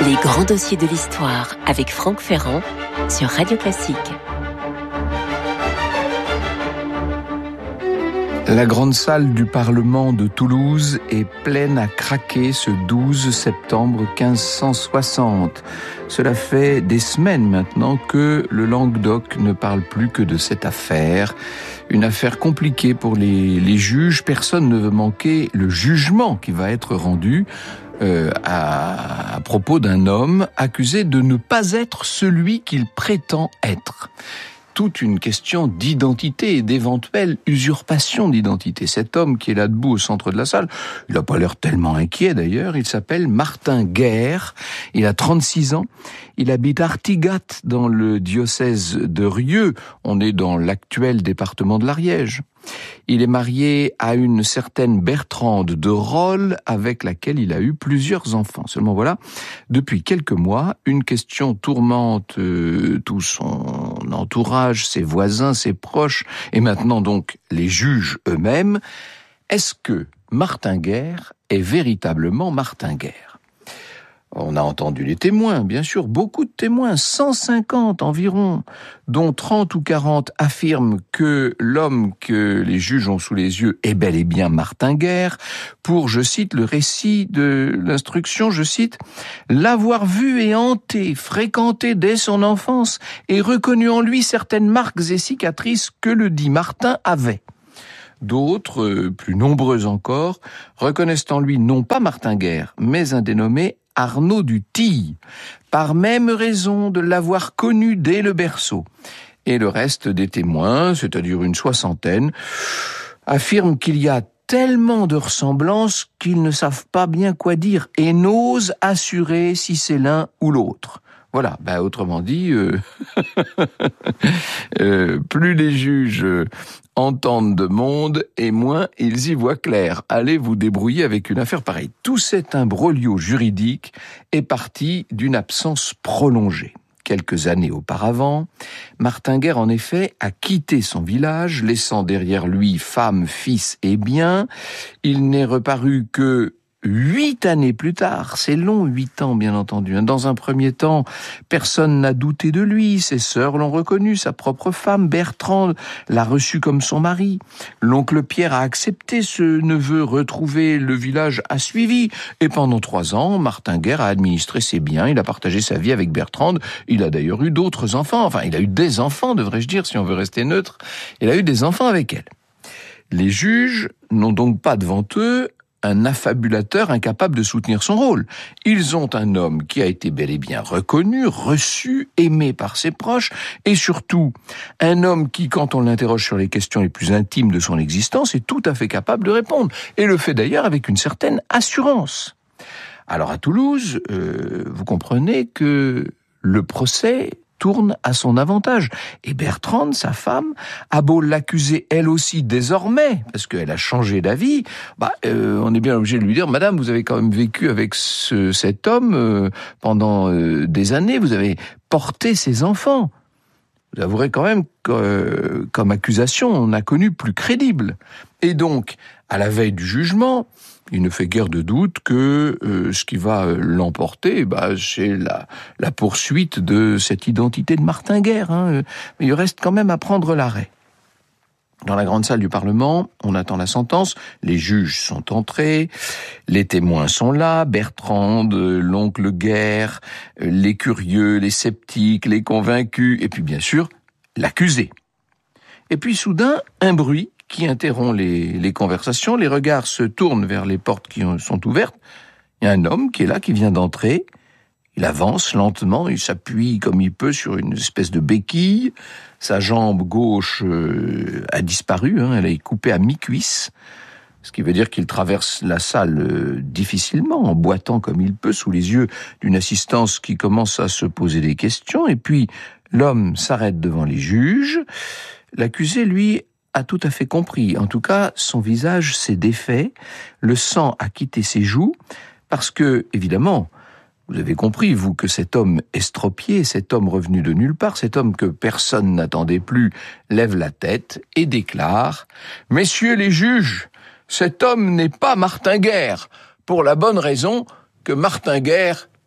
Les grands dossiers de l'histoire avec Franck Ferrand sur Radio Classique. La grande salle du Parlement de Toulouse est pleine à craquer ce 12 septembre 1560. Cela fait des semaines maintenant que le Languedoc ne parle plus que de cette affaire. Une affaire compliquée pour les juges. Personne ne veut manquer le jugement qui va être rendu à propos d'un homme accusé de ne pas être celui qu'il prétend être. Toute une question d'identité et d'éventuelle usurpation d'identité. Cet homme qui est là debout au centre de la salle, il n'a pas l'air tellement inquiet d'ailleurs, il s'appelle Martin Guerre, il a 36 ans, il habite Artigat dans le diocèse de Rieux, on est dans l'actuel département de l'Ariège. Il est marié à une certaine Bertrande de Rolles avec laquelle il a eu plusieurs enfants. Seulement voilà, depuis quelques mois, une question tourmente tout son entourage, ses voisins, ses proches, et maintenant donc les juges eux-mêmes. Est-ce que Martin Guerre est véritablement Martin Guerre ? On a entendu les témoins, bien sûr, beaucoup de témoins, 150 environ, dont 30 ou 40 affirment que l'homme que les juges ont sous les yeux est bel et bien Martin Guerre, pour, je cite, le récit de l'instruction, je cite, « l'avoir vu et hanté, fréquenté dès son enfance, et reconnu en lui certaines marques et cicatrices que le dit Martin avait ». D'autres, plus nombreux encore, reconnaissent en lui non pas Martin Guerre, mais un dénommé Arnaud du Tille, par même raison de l'avoir connu dès le berceau. Et le reste des témoins, c'est-à-dire une soixantaine, affirment qu'il y a tellement de ressemblances qu'ils ne savent pas bien quoi dire et n'osent assurer si c'est l'un ou l'autre. Voilà, autrement dit, plus les juges entendent de monde et moins ils y voient clair. Allez vous débrouiller avec une affaire pareille. Tout cet imbroglio juridique est parti d'une absence prolongée. Quelques années auparavant, Martin Guerre, en effet, a quitté son village, laissant derrière lui femme, fils et biens. Il n'est reparu que 8 années plus tard, c'est long, 8 ans bien entendu. Dans un premier temps, personne n'a douté de lui, ses sœurs l'ont reconnu, sa propre femme, Bertrande, l'a reçu comme son mari. L'oncle Pierre a accepté ce neveu retrouvé, le village a suivi. Et pendant 3 ans, Martin Guerre a administré ses biens, il a partagé sa vie avec Bertrande, il a d'ailleurs eu d'autres enfants, enfin il a eu des enfants, devrais-je dire, si on veut rester neutre. Il a eu des enfants avec elle. Les juges n'ont donc pas devant eux un affabulateur incapable de soutenir son rôle. Ils ont un homme qui a été bel et bien reconnu, reçu, aimé par ses proches, et surtout, un homme qui, quand on l'interroge sur les questions les plus intimes de son existence, est tout à fait capable de répondre, et le fait d'ailleurs avec une certaine assurance. Alors à Toulouse, vous comprenez que le procès tourne à son avantage. Et Bertrande, sa femme, a beau l'accuser elle aussi désormais, parce qu'elle a changé d'avis, on est bien obligé de lui dire, madame, vous avez quand même vécu avec cet homme pendant des années, vous avez porté ses enfants. Vous avouerez quand même que, comme accusation, on a connu plus crédible. Et donc, à la veille du jugement, il ne fait guère de doute que ce qui va l'emporter, c'est la poursuite de cette identité de Martin Guerre. Mais il reste quand même à prendre l'arrêt. Dans la grande salle du Parlement, on attend la sentence, les juges sont entrés, les témoins sont là, Bertrande, l'oncle Guerre, les curieux, les sceptiques, les convaincus, et puis bien sûr, l'accusé. Et puis soudain, un bruit qui interrompt les conversations, les regards se tournent vers les portes qui sont ouvertes. Il y a un homme qui est là, qui vient d'entrer. Il avance lentement, il s'appuie comme il peut sur une espèce de béquille. Sa jambe gauche a disparu, elle est coupée à mi-cuisse. Ce qui veut dire qu'il traverse la salle difficilement, en boitant comme il peut, sous les yeux d'une assistance qui commence à se poser des questions. Et puis, l'homme s'arrête devant les juges. L'accusé, lui, a tout à fait compris. En tout cas, son visage s'est défait, le sang a quitté ses joues, parce que, évidemment, vous avez compris, vous, que cet homme estropié, cet homme revenu de nulle part, cet homme que personne n'attendait plus, lève la tête et déclare « Messieurs les juges, cet homme n'est pas Martin Guerre, pour la bonne raison que Martin Guerre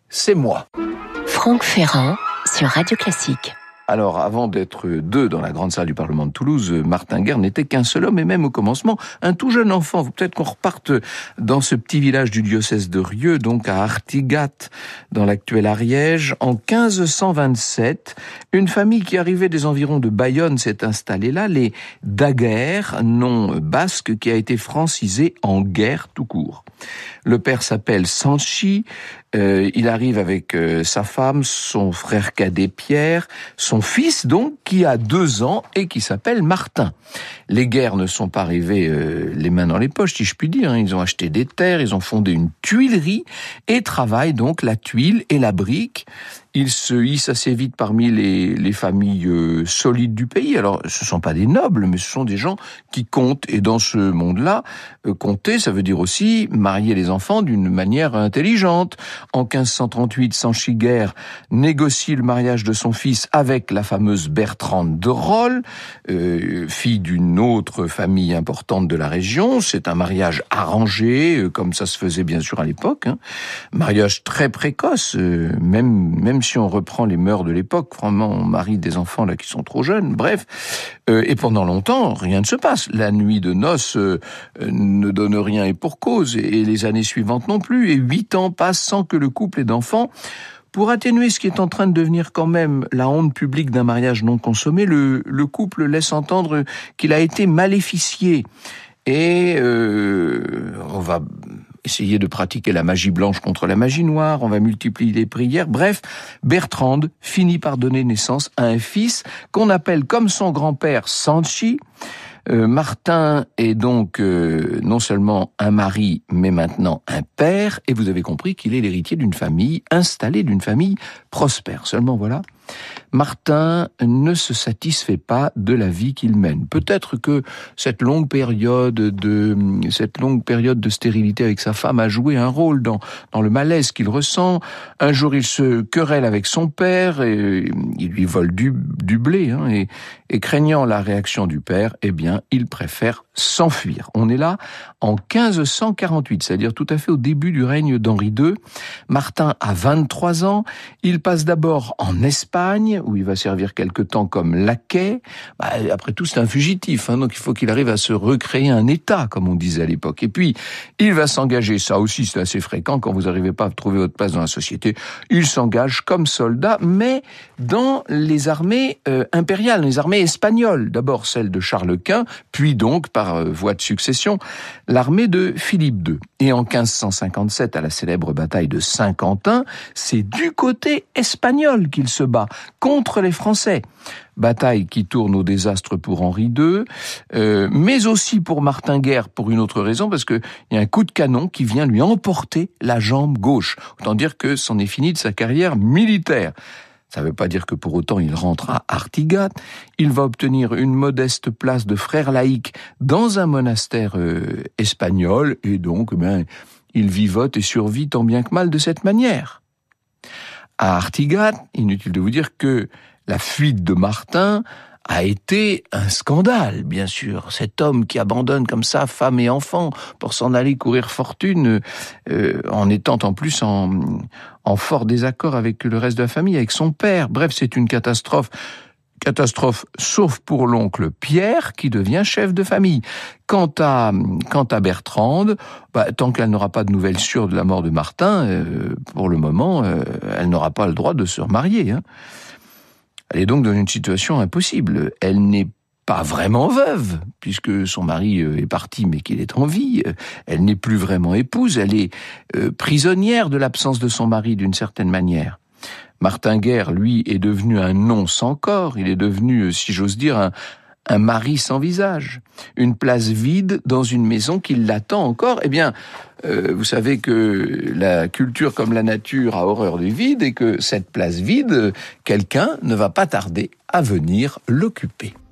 c'est moi. Franck Ferrand sur Radio Classique. Alors, avant d'être deux dans la grande salle du Parlement de Toulouse, Martin Guerre n'était qu'un seul homme, et même au commencement, un tout jeune enfant. Peut-être qu'on reparte dans ce petit village du diocèse de Rieux, donc à Artigat, dans l'actuel Ariège. En 1527, une famille qui arrivait des environs de Bayonne s'est installée là, les Daguerre, nom basque qui a été francisé en Guerre tout court. Le père s'appelle Sanchi, il arrive avec sa femme, son frère cadet Pierre, son fils donc qui a 2 ans et qui s'appelle Martin. Les Guerre ne sont pas arrivés les mains dans les poches, si je puis dire. Ils ont acheté des terres, ils ont fondé une tuilerie et travaillent donc la tuile et la brique. Ils se hissent assez vite parmi les familles solides du pays. Alors, ce ne sont pas des nobles, mais ce sont des gens qui comptent. Et dans ce monde-là, compter, ça veut dire aussi marier les enfants d'une manière intelligente. En 1538, Sanchi Guerre négocie le mariage de son fils avec la fameuse Bertrande de Rolles, fille d'une autre famille importante de la région. C'est un mariage arrangé, comme ça se faisait bien sûr à l'époque. Mariage très précoce, même si on reprend les mœurs de l'époque, vraiment, on marie des enfants là qui sont trop jeunes, bref. Et pendant longtemps, rien ne se passe. La nuit de noces ne donne rien et pour cause, et les années suivantes non plus. Et 8 ans passent sans que le couple ait d'enfants. Pour atténuer ce qui est en train de devenir quand même la honte publique d'un mariage non consommé, le couple laisse entendre qu'il a été maléficié. Et on va essayer de pratiquer la magie blanche contre la magie noire, on va multiplier les prières. Bref, Bertrande finit par donner naissance à un fils qu'on appelle comme son grand-père Sanchi. Martin est donc non seulement un mari, mais maintenant un père, et vous avez compris qu'il est l'héritier d'une famille installée, d'une famille prospère. Seulement voilà, Martin ne se satisfait pas de la vie qu'il mène. Peut-être que cette longue période de stérilité avec sa femme a joué un rôle dans le malaise qu'il ressent. Un jour, il se querelle avec son père et il lui vole du blé, et craignant la réaction du père, eh bien, il préfère s'enfuir. On est là en 1548, c'est-à-dire tout à fait au début du règne d'Henri II. Martin a 23 ans. Il passe d'abord en Espagne, où il va servir quelque temps comme laquais. Après tout, c'est un fugitif, donc il faut qu'il arrive à se recréer un État, comme on disait à l'époque. Et puis, il va s'engager, ça aussi c'est assez fréquent, quand vous n'arrivez pas à trouver votre place dans la société, il s'engage comme soldat, mais dans les armées impériales, les armées espagnoles. D'abord celle de Charles Quint, puis donc, par voie de succession, l'armée de Philippe II. Et en 1557, à la célèbre bataille de Saint-Quentin, c'est du côté espagnol qu'il se bat, contre les Français. Bataille qui tourne au désastre pour Henri II, mais aussi pour Martin Guerre pour une autre raison, parce qu'il y a un coup de canon qui vient lui emporter la jambe gauche. Autant dire que c'en est fini de sa carrière militaire. Ça ne veut pas dire que pour autant il rentre à Artigat. Il va obtenir une modeste place de frère laïque dans un monastère espagnol, et donc il vivote et survit tant bien que mal de cette manière. À Artigat, inutile de vous dire que la fuite de Martin a été un scandale, bien sûr. Cet homme qui abandonne comme ça femme et enfants pour s'en aller courir fortune, en étant en plus en fort désaccord avec le reste de la famille, avec son père. Bref, c'est une catastrophe. Catastrophe, sauf pour l'oncle Pierre, qui devient chef de famille. Quant à Bertrande, tant qu'elle n'aura pas de nouvelles sûres de la mort de Martin, pour le moment, elle n'aura pas le droit de se remarier. Elle est donc dans une situation impossible. Elle n'est pas vraiment veuve, puisque son mari est parti, mais qu'il est en vie. Elle n'est plus vraiment épouse. Elle est prisonnière de l'absence de son mari, d'une certaine manière. Martin Guerre, lui, est devenu un nom sans corps. Il est devenu, si j'ose dire, un mari sans visage. Une place vide dans une maison qui l'attend encore. Eh bien, vous savez que la culture comme la nature a horreur du vide, et que cette place vide, quelqu'un ne va pas tarder à venir l'occuper.